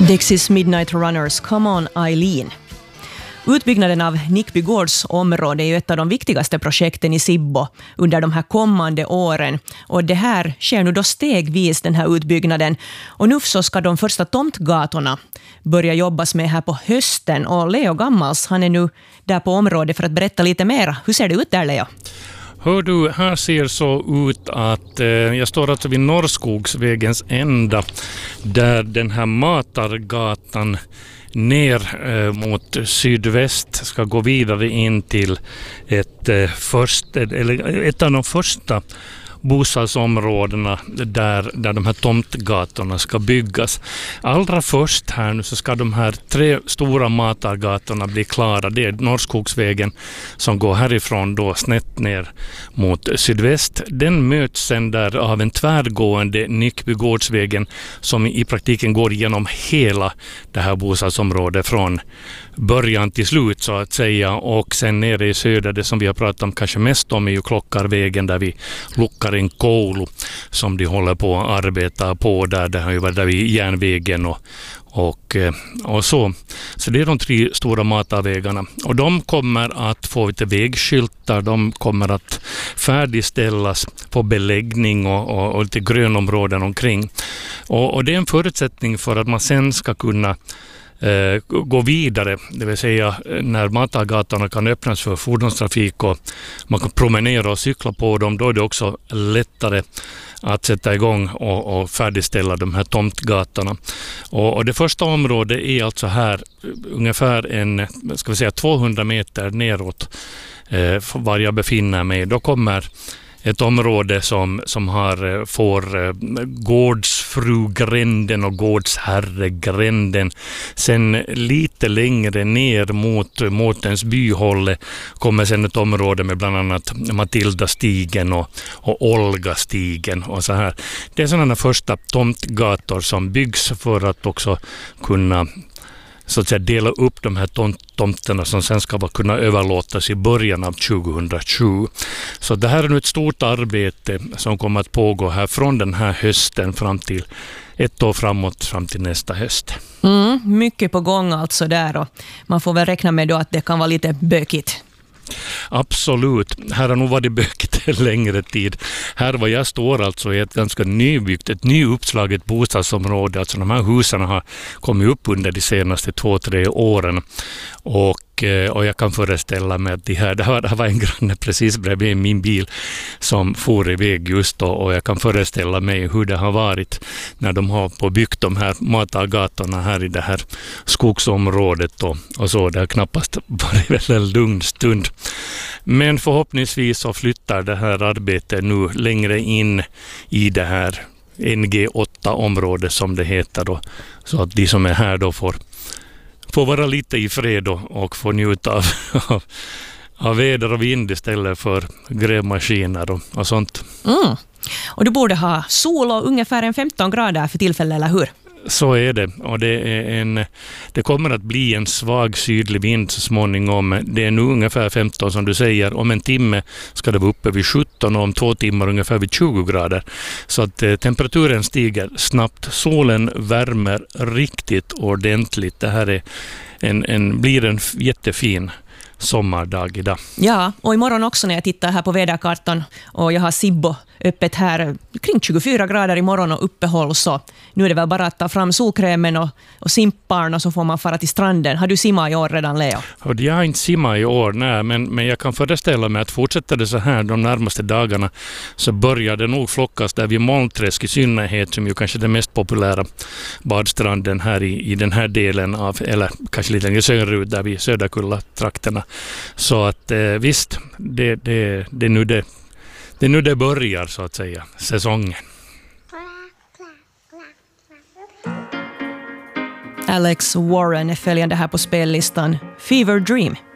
Dexys Midnight Runners, Come On Eileen. Utbyggnaden av Nickby gårds område är ju ett av de viktigaste projekten i Sibbo under de här kommande åren. Och det här sker nu då stegvis, den här utbyggnaden. Och nu så ska de första tomtgatorna börja jobbas med här på hösten. Och Leo Gammals, han är nu där på området för att berätta lite mer. Hur ser det ut där, Leo? Hör du, här ser så ut att jag står alltså vid Norrskogsvägens ända där den här Matargatan ner mot sydväst ska gå vidare in till ett av de första bostadsområdena där de här tomtgatorna ska byggas. Allra först här nu så ska de här 3 stora matargatorna bli klara. Det är Norrskogsvägen som går härifrån då snett ner mot sydväst. Den möts sen där av en tvärgående Nickbygårdsvägen som i praktiken går genom hela det här bostadsområdet från början till slut så att säga, och sen nere i söder, det som vi har pratat om kanske mest om är ju Klockarvägen där vi luckar en koulu som de håller på att arbeta på där. Det har ju varit där vid järnvägen och så. Så det är de 3 stora matarvägarna. Och de kommer att få lite vägskyltar, de kommer att färdigställas på beläggning och lite grönområden omkring. Och det är en förutsättning för att man sen ska kunna gå vidare, det vill säga när matargatorna kan öppnas för fordonstrafik och man kan promenera och cykla på dem, då är det också lättare att sätta igång och färdigställa de här tomtgatorna. Och det första området är alltså här ungefär 200 meter neråt var jag befinner mig. Då kommer ett område som får gårdsfrugränden och gårdsherregränden. Sen lite längre ner mot Mårtens byhålle kommer sen ett område med bland annat Matildastigen och Olgastigen och så här. Det är sådana första tomtgator som byggs för att också kunna så att säga dela upp de här tomterna som sen ska kunna överlåtas i början av 2020. Så det här är nu ett stort arbete som kommer att pågå här från den här hösten fram till ett år framåt, fram till nästa höst. Mycket på gång alltså där, och man får väl räkna med då att det kan vara lite bökigt. Absolut. Här har nog varit bökigt en längre tid. Här var jag står alltså i ett ganska nybyggt, ett nyuppslaget bostadsområde. Alltså de här husen har kommit upp under de senaste 2-3 åren. Och jag kan föreställa mig att det här var en granne precis bredvid min bil som for iväg just då, och jag kan föreställa mig hur det har varit när de har byggt de här matargatorna här i det här skogsområdet och så. Det har knappast varit en lugn stund. Men förhoppningsvis så flyttar det här arbetet nu längre in i det här NG8-området som det heter då, så att de som är här då får vara lite i fred och få njuta av väder och vind istället för grävmaskiner och sånt. Och du borde ha sol och ungefär 15 grader för tillfället, eller hur? Så är det, och det kommer att bli en svag sydlig vind så småningom. Det är nu ungefär 15 som du säger. Om en timme ska det vara uppe vid 17 och om 2 timmar ungefär vid 20 grader. Så att temperaturen stiger snabbt. Solen värmer riktigt ordentligt. Det här blir en jättefin sommardag idag. Ja, och imorgon också när jag tittar här på väderkartan och jag har Sibbo öppet här kring 24 grader imorgon och uppehåll, så nu är det väl bara att ta fram solkrämen och simparn och så får man fara till stranden. Har du simmat i år redan, Leo? Jag har inte simmat i år, nej, men jag kan föreställa mig att fortsätter det så här de närmaste dagarna så börjar det nog flockas där vid Molnträsk i synnerhet, som ju kanske är den mest populära badstranden här i den här delen av, eller kanske lite längre söderut där vid Söderkulla-trakterna. Så att visst, det är nu det börjar så att säga, säsongen. Alex Warren är följande här på spellistan. Fever Dream.